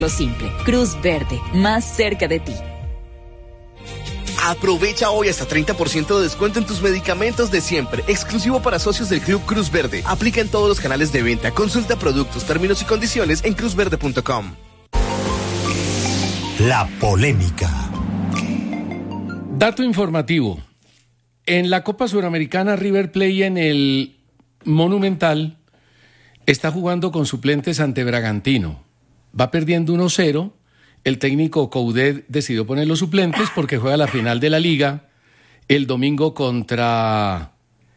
Lo simple. Cruz Verde, más cerca de ti. Aprovecha hoy hasta 30% de descuento en tus medicamentos de siempre, exclusivo para socios del Club Cruz Verde. Aplica en todos los canales de venta. Consulta productos, términos y condiciones en cruzverde.com. La polémica. Dato informativo. En la Copa Suramericana, River Plate en el Monumental está jugando con suplentes ante Bragantino. Va perdiendo 1-0. El técnico Coudet decidió poner los suplentes porque juega la final de la Liga el domingo contra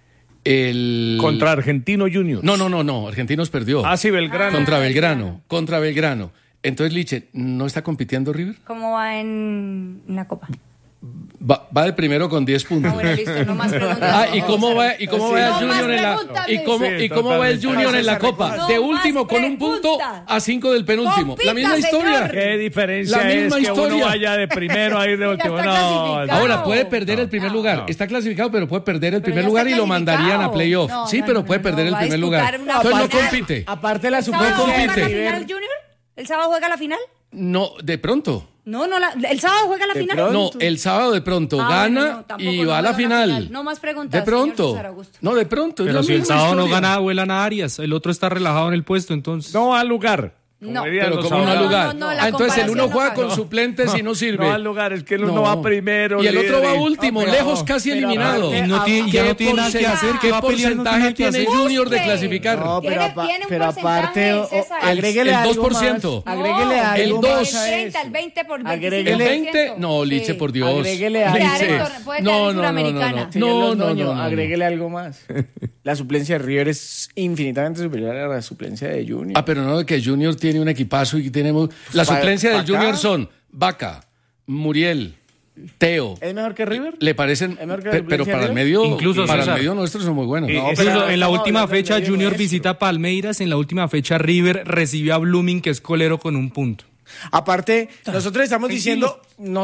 Argentino Juniors. No. Argentinos perdió. Sí, Belgrano. Contra Belgrano. Entonces, Liche, ¿no está compitiendo River? ¿Cómo va en la Copa? Va de primero con 10 puntos. Bueno, listo, no más preguntas. ¿Y cómo va el Junior en la va el Junior en la Copa? No de último con un punto a 5 del penúltimo. Compita, la misma historia. señor. ¿Qué diferencia La misma es que historia. uno vaya de primero a ir de último? No. Ahora puede perder el primer lugar. Está clasificado, pero puede perder el primer lugar y lo mandarían a playoff. Pero puede perder el primer lugar. Entonces no compite. Aparte la ¿El sábado juega la compite. final, Junior? ¿El sábado juega la final? No, de pronto. No, ¿el sábado juega la final? No, el sábado de pronto gana y va a la final. No más preguntas. De pronto. Señor César Augusto. No, de pronto. Pero si el sábado no gana, vuelan a Arias. El otro está relajado en el puesto, entonces. No al lugar. No. Pero como no al lugar. la Entonces el uno comparación juega no con cabe. suplentes y no sirve. No al lugar, es que el uno va primero. Y el otro líder, va último, lejos, casi eliminado. Y ya no tiene nada que hacer. ¿Qué porcentaje tiene Junior de clasificar? No, Tiene un aparte, porcentaje, César. agréguele El algo 2%. más. Agréguele algo el más 2. a El eso. 30, el 20 por 25%. Agréguele- ¿El 20? No, Liche, por Dios. Agréguele algo. Puede quedar en Suramericana. Señor Londoño, agréguele algo más. La suplencia de River es infinitamente superior a la suplencia de Junior. Pero no, que Junior tiene un equipazo y tenemos... La suplencia del Junior son Vaca, Muriel, Teo. ¿Es mejor que River? ¿Le parecen? ¿Es mejor que la Pero suplencia para de el River? medio, Incluso, para el César. medio nuestros son muy buenos. No, Incluso pero en la estamos última hablando del fecha medio Junior nuestro. visita Palmeiras, en la última fecha River recibió a Blooming, que es colero, con 1 punto. Aparte, nosotros estamos diciendo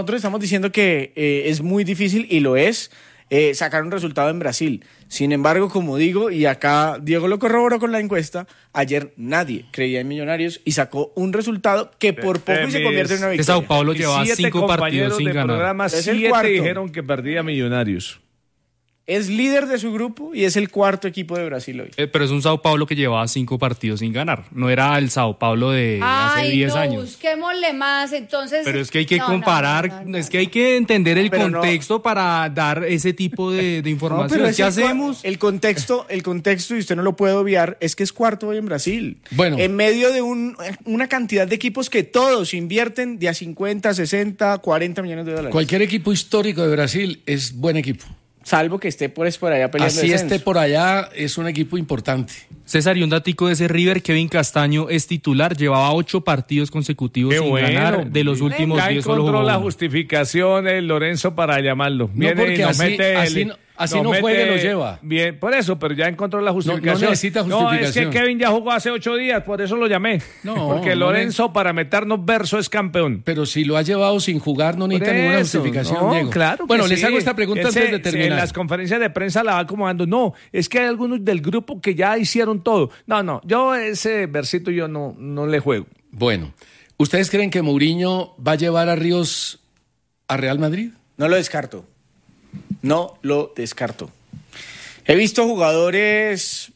que es muy difícil, y lo es, sacar un resultado en Brasil. Sin embargo, como digo, y acá Diego lo corroboró con la encuesta, ayer nadie creía en Millonarios y sacó un resultado que por poco y se convierte en una Que victoria. Sao Paulo llevaba 7 5 partidos compañeros sin de ganar. programa, Es el 7 cuarto. dijeron que perdía Millonarios. Es líder de su grupo y es el cuarto equipo de Brasil hoy. Pero es un Sao Paulo que llevaba 5 partidos sin ganar. No era el Sao Paulo de hace 10 años. Busquémosle más, entonces. Pero es que hay que comparar, es que hay que entender el Pero contexto para dar ese tipo de información. es ¿Qué hacemos? El contexto, y usted no lo puede obviar, es que es cuarto hoy en Brasil. Bueno. En medio de una cantidad de equipos que todos invierten de a 50, 60, 40 millones de dólares. Cualquier equipo histórico de Brasil es buen equipo. Salvo que esté por allá peleando Así descenso. esté por allá, es un equipo importante. César, y un datico de ese River, Kevin Castaño es titular, llevaba 8 partidos consecutivos sin ganar, de los últimos Ya 10 solo encontró jugó la uno. justificación Lorenzo para llamarlo. Viene porque y nos así- mete así no- así no juegue, lo lleva. Bien, por eso, pero ya encontró la justificación. No necesita No, es justificación. que Kevin ya jugó hace 8 días, por eso lo llamé. No, porque no Lorenzo, para meternos verso, es campeón. Pero si lo ha llevado sin jugar, no necesita ninguna eso, justificación, no, Diego. claro que Bueno, les sí. hago esta pregunta antes de terminar. En las conferencias de prensa la va acomodando. No, es que hay algunos del grupo que ya hicieron todo. No, yo ese versito yo no le juego. Bueno, ¿ustedes creen que Mourinho va a llevar a Ríos a Real Madrid? No lo descarto. No lo descarto. He visto jugadores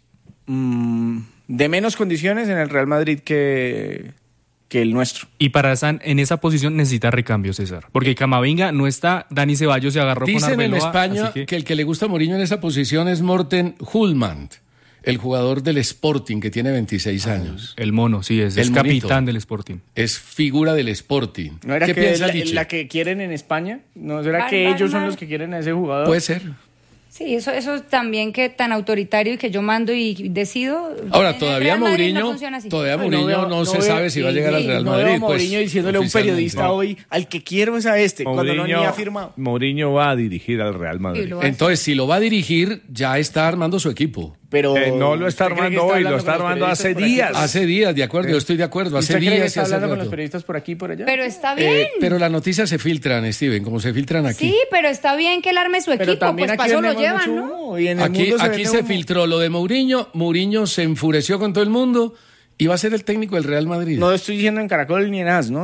de menos condiciones en el Real Madrid que el nuestro. Y en esa posición necesita recambio, César. Porque Camavinga no está, Dani Ceballos se agarró con Dicen en Arbeloa. España así que el que le gusta a Mourinho en esa posición es Morten Hulman, el jugador del Sporting, que tiene 26 años. El mono, sí, es El monito. capitán del Sporting. Es figura del Sporting. ¿No era ¿Qué que piensa es Liche? la que quieren en España? ¿No será Van, que van, ellos son van. los que quieren a ese jugador? Puede ser. Sí, eso también que tan autoritario y que yo mando y decido. Ahora, En el todavía Real Madrid Mourinho, no funciona así. no se sabe si va a llegar al Real no Madrid. veo a pues, Mourinho diciéndole a un oficialmente. periodista hoy, al que quiero es a este, cuando no ni ha firmado. Mourinho va a dirigir al Real Madrid. Y lo hace. Entonces, si lo va a dirigir, ya está armando su equipo. Pero no lo está ¿usted cree que armando hoy, lo hablando está con los armando hace periodistas por aquí? días. Hace días, de acuerdo, yo estoy de acuerdo. Hace ¿Usted cree que días. está hace hablando con los rato. periodistas por aquí y por allá? Pero está bien. Pero las noticias se filtran, Steven, como se filtran aquí. Sí, pero está bien que él arme su Pero equipo, también pues aquí paso lo vendemos llevan, mucho ¿no? humo, y en el Aquí mundo se vende se humo. filtró lo de Mourinho. Mourinho se enfureció con todo el mundo Y va a ser el técnico del Real Madrid. No estoy diciendo en Caracol ni en AS, ¿no?